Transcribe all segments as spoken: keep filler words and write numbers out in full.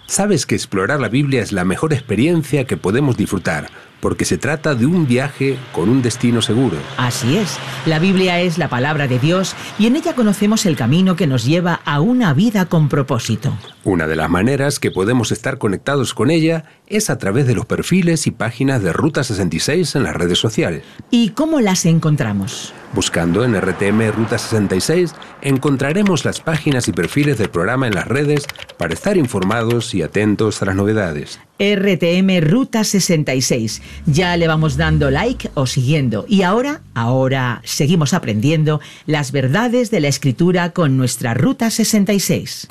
Sabes que explorar la Biblia es la mejor experiencia que podemos disfrutar, porque se trata de un viaje con un destino seguro. Así es, la Biblia es la palabra de Dios y en ella conocemos el camino que nos lleva a una vida con propósito. Una de las maneras que podemos estar conectados con ella es a través de los perfiles y páginas de Ruta sesenta y seis en las redes sociales. ¿Y cómo las encontramos? Buscando en R T M Ruta sesenta y seis encontraremos las páginas y perfiles del programa en las redes para estar informados y atentos a las novedades. R T M Ruta sesenta y seis. Ya le vamos dando like o siguiendo. Y ahora, ahora seguimos aprendiendo las verdades de la Escritura con nuestra Ruta sesenta y seis.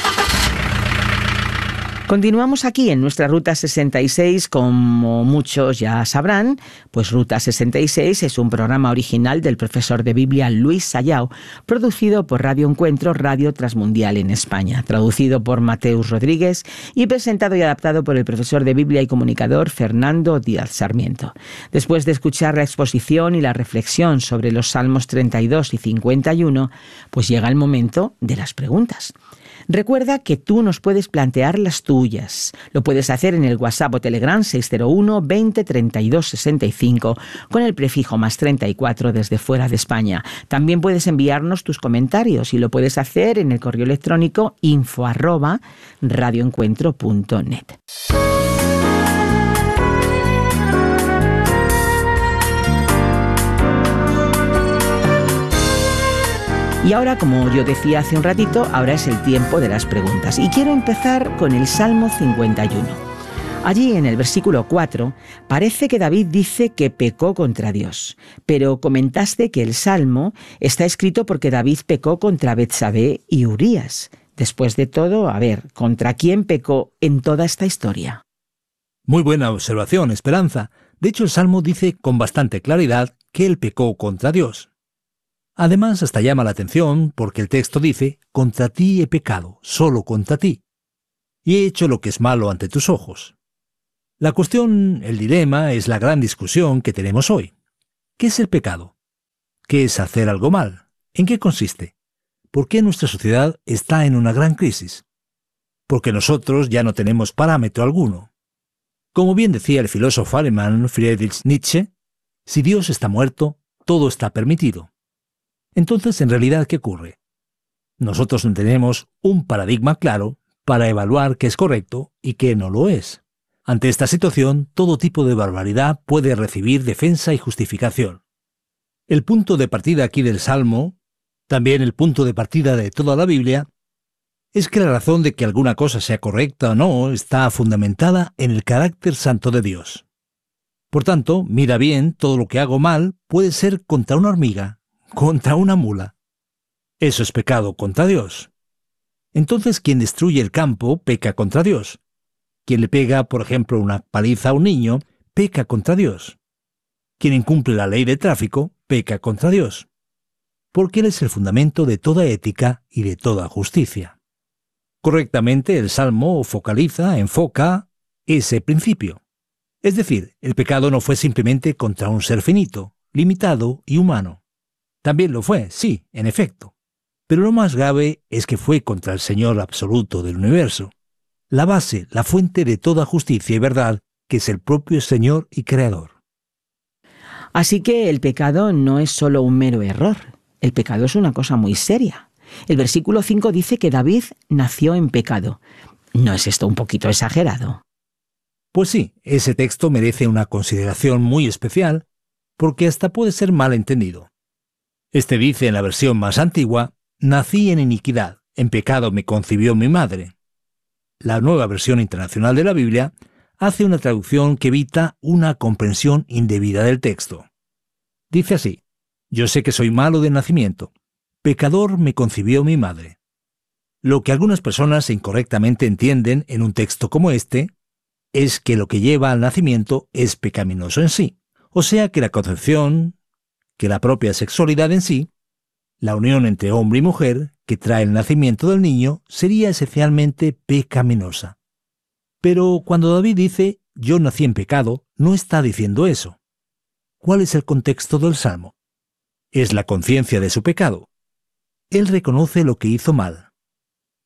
Continuamos aquí en nuestra Ruta sesenta y seis, como muchos ya sabrán, pues Ruta sesenta y seis es un programa original del profesor de Biblia Luis Sallao, producido por Radio Encuentro, Radio Transmundial en España, traducido por Mateus Rodríguez y presentado y adaptado por el profesor de Biblia y comunicador Fernando Díaz Sarmiento. Después de escuchar la exposición y la reflexión sobre los Salmos treinta y dos y cincuenta y uno, pues llega el momento de las preguntas. Recuerda que tú nos puedes plantear las tuyas. Lo puedes hacer en el WhatsApp o Telegram seis cero uno, veinte, treinta y dos, sesenta y cinco con el prefijo más treinta y cuatro desde fuera de España. También puedes enviarnos tus comentarios y lo puedes hacer en el correo electrónico info arroba radioencuentro punto net. Y ahora, como yo decía hace un ratito, ahora es el tiempo de las preguntas. Y quiero empezar con el Salmo cincuenta y uno. Allí, en el versículo cuatro, parece que David dice que pecó contra Dios. Pero comentaste que el Salmo está escrito porque David pecó contra Betsabé y Urías. Después de todo, a ver, ¿contra quién pecó en toda esta historia? Muy buena observación, Esperanza. De hecho, el Salmo dice con bastante claridad que él pecó contra Dios. Además, hasta llama la atención porque el texto dice: «Contra ti he pecado, solo contra ti, y he hecho lo que es malo ante tus ojos». La cuestión, el dilema, es la gran discusión que tenemos hoy. ¿Qué es el pecado? ¿Qué es hacer algo mal? ¿En qué consiste? ¿Por qué nuestra sociedad está en una gran crisis? Porque nosotros ya no tenemos parámetro alguno. Como bien decía el filósofo alemán Friedrich Nietzsche, si Dios está muerto, todo está permitido. Entonces, en realidad, ¿qué ocurre? Nosotros no tenemos un paradigma claro para evaluar qué es correcto y qué no lo es. Ante esta situación, todo tipo de barbaridad puede recibir defensa y justificación. El punto de partida aquí del Salmo, también el punto de partida de toda la Biblia, es que la razón de que alguna cosa sea correcta o no está fundamentada en el carácter santo de Dios. Por tanto, mira bien, todo lo que hago mal puede ser contra una hormiga, contra una mula. Eso es pecado contra Dios. Entonces, quien destruye el campo peca contra Dios. Quien le pega, por ejemplo, una paliza a un niño, peca contra Dios. Quien incumple la ley de tráfico, peca contra Dios. Porque Él es el fundamento de toda ética y de toda justicia. Correctamente, el Salmo focaliza, enfoca ese principio. Es decir, el pecado no fue simplemente contra un ser finito, limitado y humano. También lo fue, sí, en efecto. Pero lo más grave es que fue contra el Señor absoluto del universo, la base, la fuente de toda justicia y verdad, que es el propio Señor y Creador. Así que el pecado no es solo un mero error. El pecado es una cosa muy seria. El versículo cinco dice que David nació en pecado. ¿No es esto un poquito exagerado? Pues sí, ese texto merece una consideración muy especial, porque hasta puede ser mal entendido. Este dice en la versión más antigua: «Nací en iniquidad, en pecado me concibió mi madre». La nueva versión internacional de la Biblia hace una traducción que evita una comprensión indebida del texto. Dice así: «Yo sé que soy malo de nacimiento, pecador me concibió mi madre». Lo que algunas personas incorrectamente entienden en un texto como este es que lo que lleva al nacimiento es pecaminoso en sí, o sea que la concepción, que la propia sexualidad en sí, la unión entre hombre y mujer que trae el nacimiento del niño, sería esencialmente pecaminosa. Pero cuando David dice «yo nací en pecado», no está diciendo eso. ¿Cuál es el contexto del Salmo? Es la conciencia de su pecado. Él reconoce lo que hizo mal.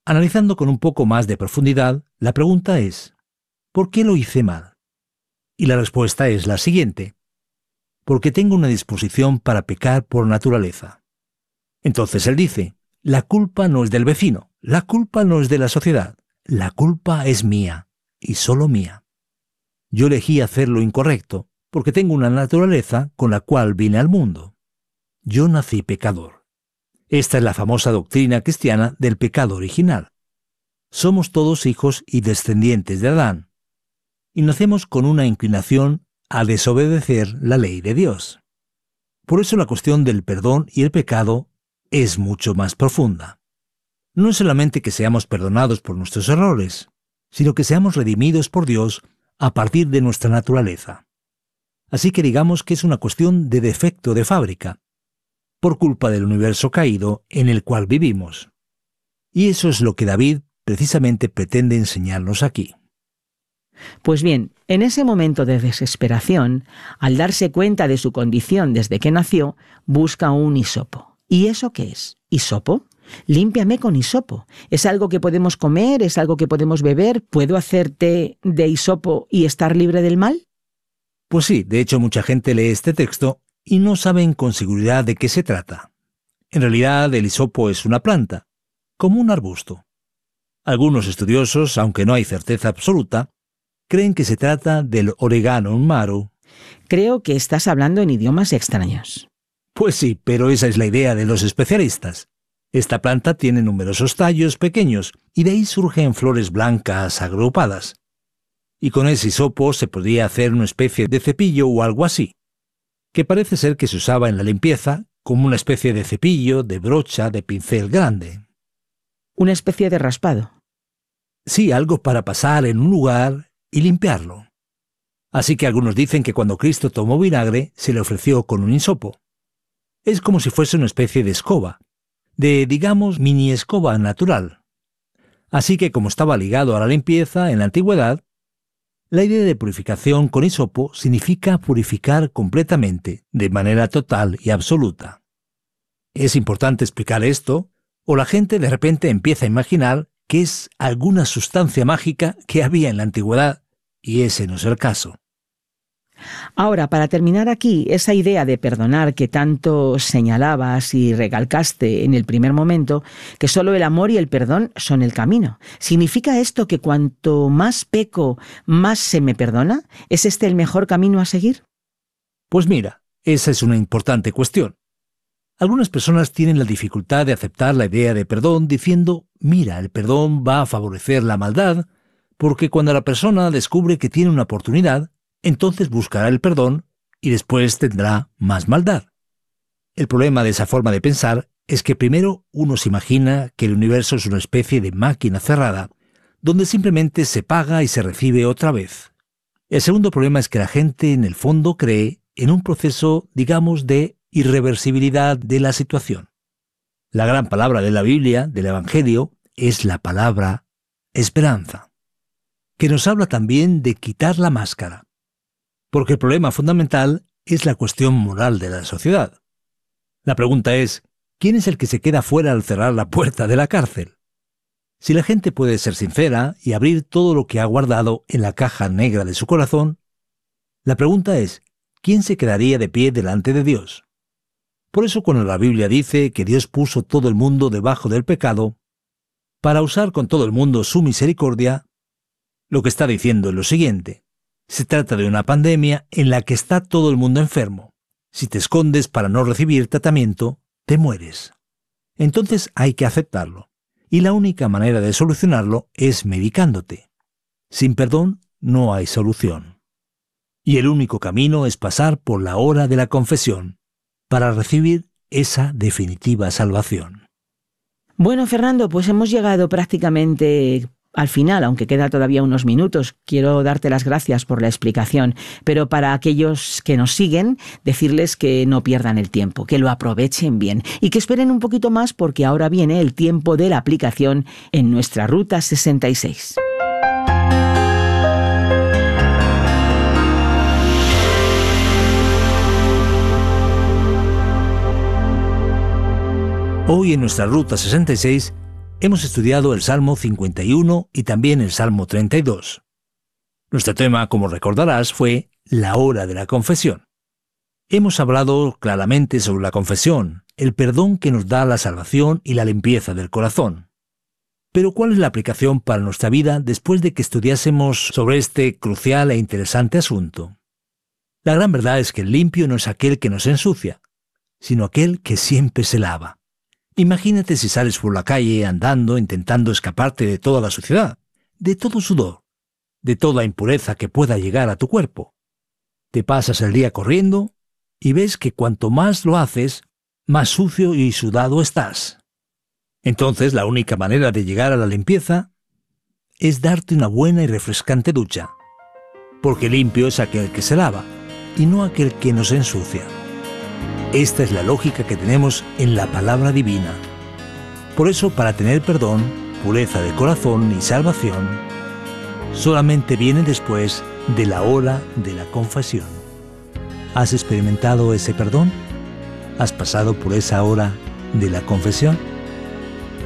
Analizando con un poco más de profundidad, la pregunta es, ¿por qué lo hice mal? Y la respuesta es la siguiente: porque tengo una disposición para pecar por naturaleza. Entonces él dice, la culpa no es del vecino, la culpa no es de la sociedad, la culpa es mía, y solo mía. Yo elegí hacer lo incorrecto, porque tengo una naturaleza con la cual vine al mundo. Yo nací pecador. Esta es la famosa doctrina cristiana del pecado original. Somos todos hijos y descendientes de Adán, y nacemos con una inclinación a desobedecer la ley de Dios. Por eso la cuestión del perdón y el pecado es mucho más profunda. No es solamente que seamos perdonados por nuestros errores, sino que seamos redimidos por Dios a partir de nuestra naturaleza. Así que digamos que es una cuestión de defecto de fábrica, por culpa del universo caído en el cual vivimos. Y eso es lo que David precisamente pretende enseñarnos aquí. Pues bien, en ese momento de desesperación, al darse cuenta de su condición desde que nació, busca un hisopo. ¿Y eso qué es? ¿Hisopo? Límpiame con hisopo. ¿Es algo que podemos comer? ¿Es algo que podemos beber? ¿Puedo hacer té de hisopo y estar libre del mal? Pues sí, de hecho mucha gente lee este texto y no saben con seguridad de qué se trata. En realidad el hisopo es una planta, como un arbusto. Algunos estudiosos, aunque no hay certeza absoluta, creen que se trata del Oreganum maru. Creo que estás hablando en idiomas extraños. Pues sí, pero esa es la idea de los especialistas. Esta planta tiene numerosos tallos pequeños y de ahí surgen flores blancas agrupadas. Y con ese hisopo se podría hacer una especie de cepillo o algo así, que parece ser que se usaba en la limpieza como una especie de cepillo, de brocha, de pincel grande. Una especie de raspado. Sí, algo para pasar en un lugar y limpiarlo. Así que algunos dicen que cuando Cristo tomó vinagre se le ofreció con un hisopo. Es como si fuese una especie de escoba, de, digamos, mini escoba natural. Así que como estaba ligado a la limpieza en la antigüedad, la idea de purificación con hisopo significa purificar completamente, de manera total y absoluta. Es importante explicar esto, o la gente de repente empieza a imaginar que es alguna sustancia mágica que había en la antigüedad, y ese no es el caso. Ahora, para terminar aquí, esa idea de perdonar que tanto señalabas y recalcaste en el primer momento, que solo el amor y el perdón son el camino. ¿Significa esto que cuanto más peco, más se me perdona? ¿Es este el mejor camino a seguir? Pues mira, esa es una importante cuestión. Algunas personas tienen la dificultad de aceptar la idea de perdón diciendo, mira, el perdón va a favorecer la maldad, porque cuando la persona descubre que tiene una oportunidad, entonces buscará el perdón y después tendrá más maldad. El problema de esa forma de pensar es que primero uno se imagina que el universo es una especie de máquina cerrada, donde simplemente se paga y se recibe otra vez. El segundo problema es que la gente en el fondo cree en un proceso, digamos, de irreversibilidad de la situación. La gran palabra de la Biblia, del Evangelio, es la palabra esperanza, que nos habla también de quitar la máscara. Porque el problema fundamental es la cuestión moral de la sociedad. La pregunta es, ¿quién es el que se queda fuera al cerrar la puerta de la cárcel? Si la gente puede ser sincera y abrir todo lo que ha guardado en la caja negra de su corazón, la pregunta es, ¿quién se quedaría de pie delante de Dios? Por eso cuando la Biblia dice que Dios puso todo el mundo debajo del pecado, para usar con todo el mundo su misericordia, lo que está diciendo es lo siguiente. Se trata de una pandemia en la que está todo el mundo enfermo. Si te escondes para no recibir tratamiento, te mueres. Entonces hay que aceptarlo. Y la única manera de solucionarlo es medicándote. Sin perdón no hay solución. Y el único camino es pasar por la hora de la confesión para recibir esa definitiva salvación. Bueno, Fernando, pues hemos llegado prácticamente al final, aunque queda todavía unos minutos. Quiero darte las gracias por la explicación, pero para aquellos que nos siguen, decirles que no pierdan el tiempo, que lo aprovechen bien y que esperen un poquito más porque ahora viene el tiempo de la aplicación en nuestra Ruta sesenta y seis. Hoy en nuestra Ruta sesenta y seis Hemos estudiado el Salmo cincuenta y uno y también el Salmo treinta y dos. Nuestro tema, como recordarás, fue la hora de la confesión. Hemos hablado claramente sobre la confesión, el perdón que nos da la salvación y la limpieza del corazón. Pero ¿cuál es la aplicación para nuestra vida después de que estudiásemos sobre este crucial e interesante asunto? La gran verdad es que el limpio no es aquel que nos ensucia, sino aquel que siempre se lava. Imagínate si sales por la calle andando intentando escaparte de toda la suciedad, de todo sudor, de toda impureza que pueda llegar a tu cuerpo. Te pasas el día corriendo y ves que cuanto más lo haces, más sucio y sudado estás. Entonces la única manera de llegar a la limpieza es darte una buena y refrescante ducha, porque limpio es aquel que se lava y no aquel que nos ensucia. Esta es la lógica que tenemos en la palabra divina. Por eso, para tener perdón, pureza de corazón y salvación, solamente viene después de la hora de la confesión. ¿Has experimentado ese perdón? ¿Has pasado por esa hora de la confesión?